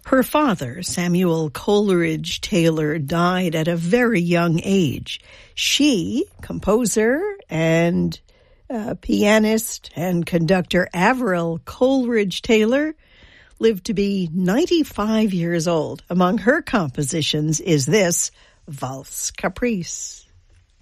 Her father, Samuel Coleridge Taylor, died at a very young age. She, composer and pianist and conductor Avril Coleridge Taylor, lived to be 95 years old. Among her compositions is this Valse Caprice.